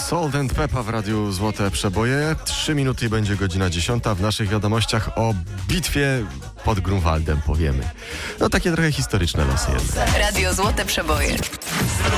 Salt and Pepper w Radiu Złote Przeboje. 3 minuty i będzie godzina 10. W naszych wiadomościach o bitwie pod Grunwaldem powiemy. No takie trochę historyczne losy jednak. Radio Złote Przeboje.